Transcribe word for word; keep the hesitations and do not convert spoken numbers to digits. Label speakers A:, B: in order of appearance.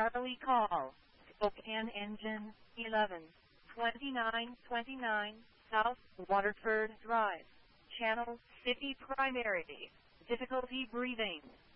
A: Charlie call. Spokane engine, eleven twenty-nine twenty-nine, South Waterford Drive. Channel, City Primary. Difficulty breathing.